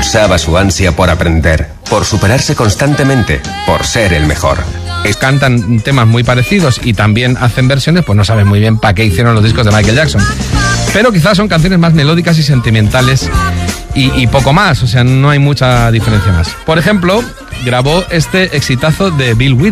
impulsaba su ansia por aprender, por superarse constantemente, por ser el mejor. Cantan temas muy parecidos y también hacen versiones, pues no saben muy bien para qué hicieron los discos de Michael Jackson. Pero quizás son canciones más melódicas y sentimentales y poco más, o sea, no hay mucha diferencia más. Por ejemplo, grabó este exitazo de Bill Withers.